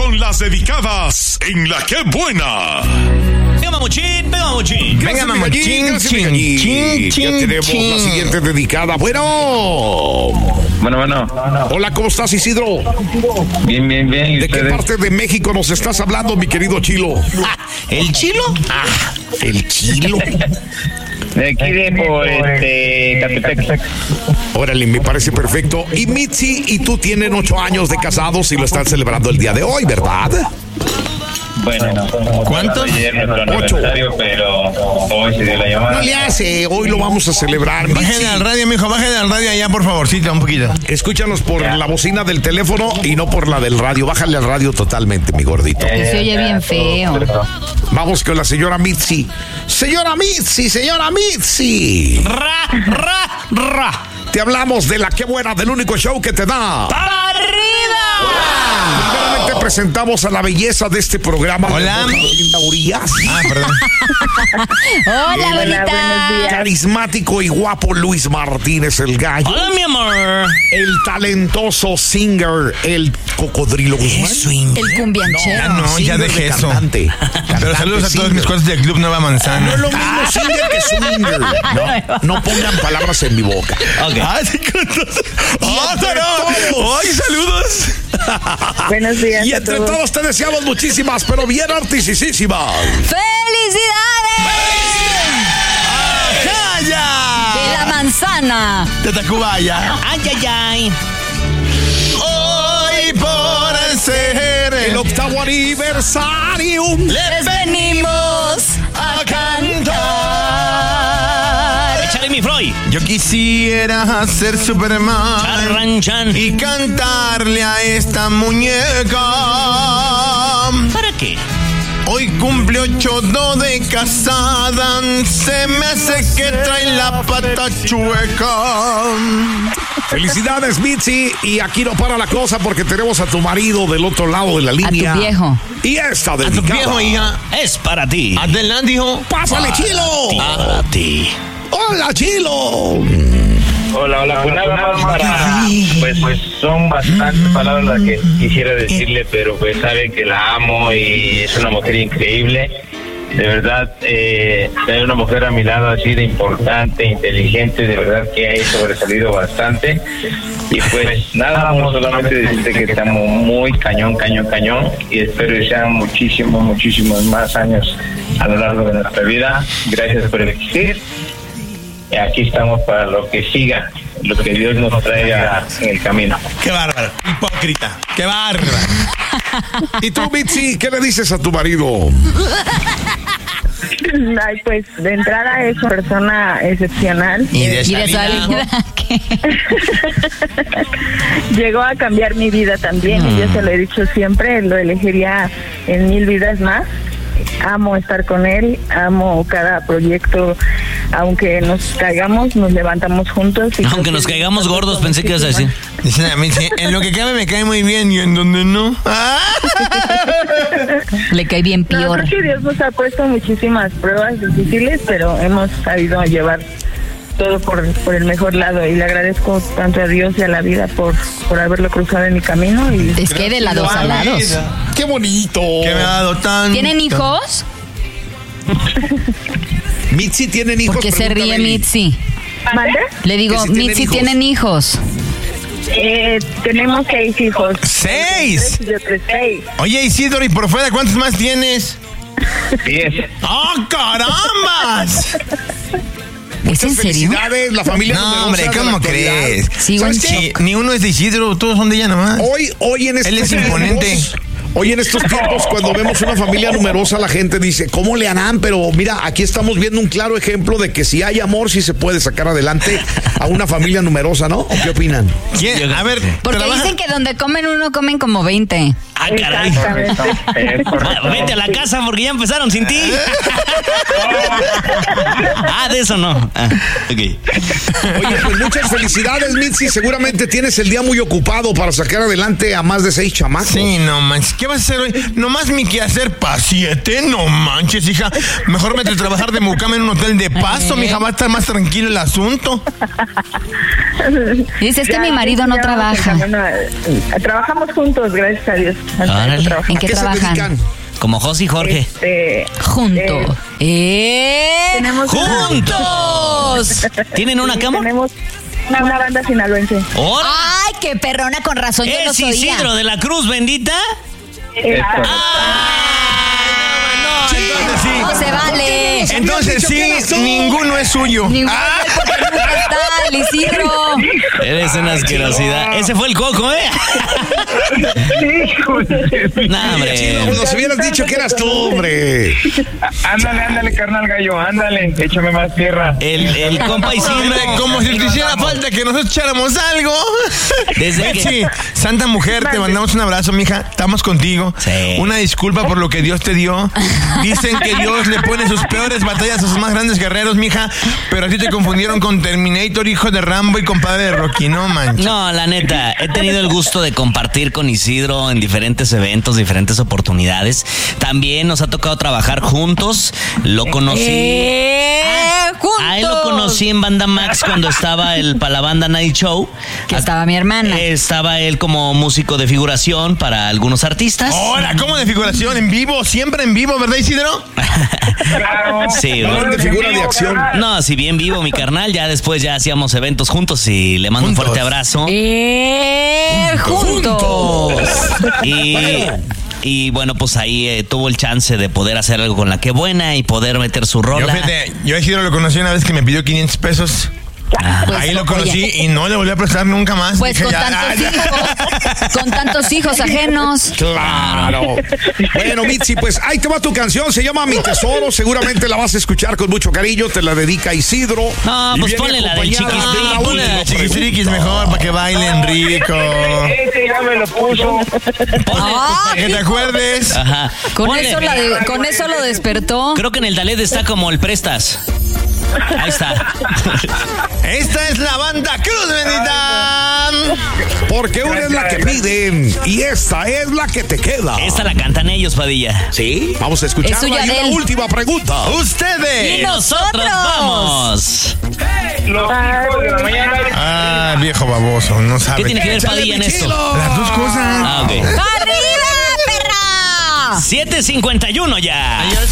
con las dedicadas en La Qué Buena. Venga, mamuchín, venga, mamuchín. Venga, mamuchín, ya tenemos la siguiente dedicada. Bueno. Hola, ¿cómo estás, Isidro? Bien. ¿De qué parte de México nos estás hablando, mi querido Chilo? ¿El Chilo? El Chilo. De aquí de Catepec. Órale, me parece perfecto. Y Mitzi y tú tienen 8 años de casados y lo están celebrando el día de hoy, ¿verdad? Bueno, ¿cuántos? Ayer nuestro 8. aniversario, pero hoy se dio la llamada. No le hace, hoy lo vamos a celebrar. Bájale al radio, mijo, bájale al radio allá, por favorcito, un poquito. Escúchanos por la bocina del teléfono y no por la del radio. Bájale al radio totalmente, mi gordito. Se oye bien feo. Vamos con la señora Mitzi. Señora Mitzi. Ra. Te hablamos de La Qué Buena, del único show que te da ¡para arriba! Primeramente presentamos a la belleza de este programa. Hola. Linda Urias. Perdón. Hola, bonita. Carismático y guapo Luis Martínez, el gallo. Hola, mi amor. El talentoso singer, el Cocodrilo Guzmán. El cumbianchero. No, ya Singer dejé de eso. cantante. Pero saludos a todos mis cuates del Club Nueva Manzana. No es lo mismo singer que swinger. No pongan palabras en mi boca. Ok. Sí, todos. ¡Ay, saludos! Buenos días. Y entre todos te deseamos muchísimas, pero bien artistísimas. ¡Felicidades! ¡Calla! De la manzana. De Tacubaya. Ay. Hoy por ser El 8º aniversario. Les venimos a cantar. Échale mi Freud. yo quisiera ser Superman Charranchan. y cantarle a esta muñeca. ¿Para qué? Hoy cumple 8 de casada, se me hace que trae la pata chueca. Felicidades, Mitzi. Y aquí no para la cosa porque tenemos a tu marido del otro lado de la línea. A tu viejo. Y esta A tu dedicada. viejo, hija. Es para ti. Adelante, hijo. ¡Pásale, Chilo! Para ti. ¡Hola, Chilo! Hola, pues nada más para, pues son bastantes palabras las que quisiera decirle, pero pues sabe que la amo y es una mujer increíble. De verdad, tener una mujer a mi lado así de importante, inteligente, de verdad que ha sobresalido bastante. Y pues nada, no solamente decirte que estamos muy cañón, y espero que sean muchísimos más años a lo largo de nuestra vida. Gracias por existir. Aquí estamos para lo que siga, lo que Dios nos traiga en el camino. Qué bárbaro, hipócrita. Qué bárbaro. ¿Y tú, Mitzi, qué le dices a tu marido? Ay, pues de entrada es una persona excepcional. Y de Y de salida. ¿Qué? Llegó a cambiar mi vida también, y yo se lo he dicho siempre, lo elegiría en 1000 vidas más. Amo estar con él, amo cada proyecto, aunque nos caigamos, nos levantamos juntos. Y Aunque nos caigamos gordos, pensé que ibas a decir. Dicen a mí, sí, en lo que cabe me cae muy bien y en donde no. Le cae bien No, peor. creo que Dios nos ha puesto muchísimas pruebas difíciles, pero hemos sabido llevar todo por el mejor lado, y le agradezco tanto a Dios y a la vida por haberlo cruzado en mi camino. Y Es que de lados a lados. ¡Qué bonito! Que me ha dado tan. ¿Tienen hijos? Mitzi, ¿tienen hijos? ¿Por qué se ríe Pregúntale. Mitzi? ¿Mande? Le digo, Que si tienen Mitzi, hijos. ¿tienen hijos? Tenemos 6 hijos. 6. Yo 6. Oye, Isidro, ¿y por fuera cuántos más tienes? 10. ¡Oh, carambas! ¿Es en serio? Felicidades, la familia No, numerosa hombre, de la ¿cómo actualidad. crees? Sigo en ¿Sabes qué? shock. Ni uno es de Isidro, todos son de ella nomás. Hoy en estos Él es imponente. Hoy en estos tiempos, cuando vemos una familia numerosa, la gente dice, ¿cómo le harán? Pero mira, aquí estamos viendo un claro ejemplo de que si hay amor, sí se puede sacar adelante a una familia numerosa, ¿no? ¿O qué opinan? ¿Quién? A ver, Porque trabaja- dicen que donde comen uno, comen como 20. Ah, caray. Exactamente. Vete a la casa porque ya empezaron sin ti. De eso no. Ok. Oye, pues muchas felicidades, Mitzi. Seguramente tienes el día muy ocupado para sacar adelante a más de 6 chamacos. Sí, no manches. ¿Qué vas a hacer hoy? Nomás mi quehacer pa' 7, no manches, hija. Mejor vete a trabajar de mucama en un hotel de paso, mija, va a estar más tranquilo el asunto. Dices que mi marido no trabaja. Trabajamos juntos, gracias a Dios. Órale. ¿En qué ¿A qué se trabajan? dedican? Como José y Jorge. Juntos. Tenemos ¡Juntos! ¿Tienen una cama? Tenemos una banda sinaloense. ¡Órale! ¡Ay, qué perrona! Con razón yo ¿Es los oía. Isidro de la Cruz bendita? Entonces sí. No se vale. Entonces sí, ninguno es suyo. Ninguno porque nunca está el Isidro. Eres una asquerosidad. Ese fue el Coco, ¿eh? Nah, hombre. Nos hubieras dicho que eras tú, hombre. Ándale, carnal gallo, ándale, échame más tierra. El compa Isidro. Hombre, como si te hiciera falta que nosotros echáramos algo. Desde que- Betsy, santa mujer, te mandamos un abrazo, mija. Estamos contigo. Sí. Una disculpa por lo que Dios te dio. Dicen que Dios le pone sus peores batallas a sus más grandes guerreros, mija. Pero a ti te confundieron con Terminator, hijo de Rambo y compadre de Rocky, no manches. No, la neta, he tenido el gusto de compartir con Isidro en diferentes eventos, diferentes oportunidades. También nos ha tocado trabajar juntos. Lo conocí. ¡Juntos! A él lo conocí en Banda Max cuando estaba para la banda Night Show. Que estaba mi hermana. Estaba él como músico de figuración para algunos artistas. Hola, ¿cómo de figuración? En vivo, siempre en vivo, ¿verdad, Isidro? Claro. Sí, No, güey. de figura de acción. No, si bien vivo mi carnal, ya después ya hacíamos eventos juntos y le mando Juntos. un fuerte abrazo. ¡Juntos! Y bueno, pues ahí tuvo el chance de poder hacer algo con La Que Buena y poder meter su rola. Yo a Isidro lo conocí una vez que me pidió 500 pesos. Pues, Ahí lo conocí oye, y no le volví a prestar nunca más. Pues Dije, con ya, tantos ya. hijos, con tantos hijos ajenos. Claro. Bueno, Mitzi, pues ahí te va tu canción. Se llama Mi Tesoro. Seguramente la vas a escuchar con mucho cariño. Te la dedica Isidro. No, Y pues viene ponle la del acompañada de Chiquis la Triquis, Ponle última la chiquistriquis mejor para que bailen rico. Ese ya me lo puso. Para que te acuerdes. Ajá. Con Ponle. con eso lo despertó. Creo que en el Dalet está como el Prestas. Ahí está. Esta es la banda Cruz Bendita. Porque una es la que piden y esta es la que te queda. Esta la cantan ellos, Padilla. Sí, vamos a Es escucharla. suya Y de una él. última pregunta. Ustedes. Y nosotros vamos. Los hijos de la mañana. Ah, viejo baboso, no sabe. ¿Qué tiene que ver Échale, Padilla en mi esto? chilo. Las dos cosas. Ah, ok. ¡Arriba, perra! 7:51 ya.